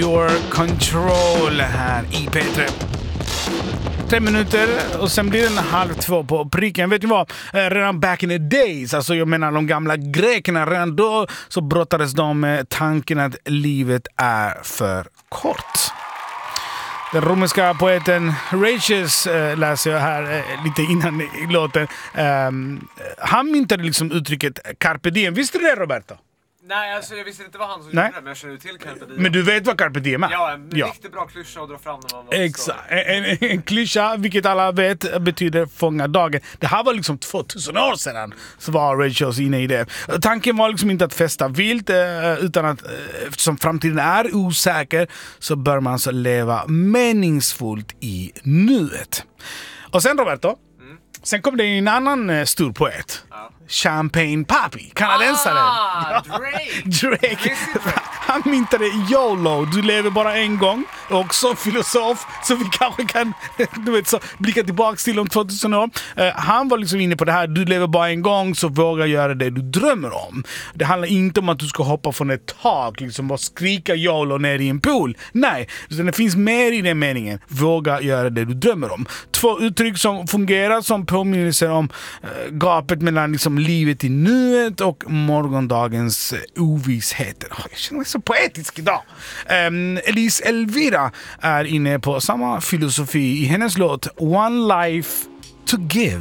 Your Control här i P3. 3 minuter och sen blir den 1:30 på pricken. Vet ni vad? Redan back in the days, alltså jag menar de gamla grekerna, redan då så brottades de med tanken att livet är för kort. Den romerska poeten Horatius läser jag här lite innan i låten. Han myntade liksom uttrycket carpe diem. Visste du det, Roberto? Nej, alltså jag visste inte vad han som gjorde det, men jag känner ju till carpe diem. Men du vet vad carpe diem är? Ja, en riktigt bra klyscha att dra fram när man var exakt. En klyscha, vilket alla vet, betyder fånga dagen. Det här var liksom 2000 år sedan så var Horatius inne i det. Tanken var liksom inte att festa vilt, utan att eftersom framtiden är osäker så bör man så leva meningsfullt i nuet. Och sen, Roberto, sen kom det en annan stor poet. Champagne Papi, kanadensaren. Drake. Han myntade YOLO, du lever bara en gång. Och som filosof, så vi kanske kan så blicka tillbaka till om 2000 år. Han var liksom inne på det här, du lever bara en gång, så våga göra det du drömmer om. Det handlar inte om att du ska hoppa från ett tak liksom, och skrika YOLO ner i en pool. Nej, det finns mer i den meningen. Våga göra det du drömmer om. 2 uttryck som fungerar som påminnelser om gapet mellan liksom livet i nuet och morgondagens ovissheter. Jag känner mig så poetisk idag. Elise Elvira är inne på samma filosofi i hennes låt One Life to Give.